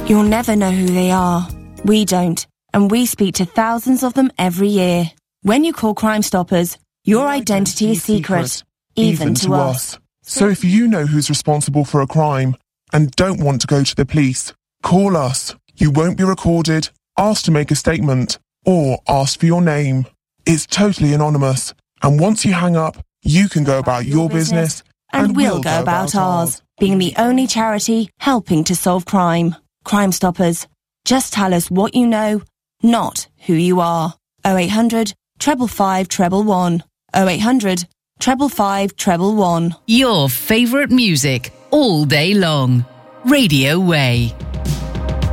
You'll never know who they are. We don't, and we speak to thousands of them every year. When you call Crime Stoppers, your identity is secret, even to us. So if you know who's responsible for a crime and don't want to go to the police, call us. You won't be recorded, asked to make a statement, or asked for your name. It's totally anonymous, and once you hang up, you can go about your business, and we'll go about ours, being the only charity helping to solve crime. Crime Stoppers. Just tell us what you know, not who you are. 0800 555 111. 0800 555 111. Your favourite music all day long. Radio Way.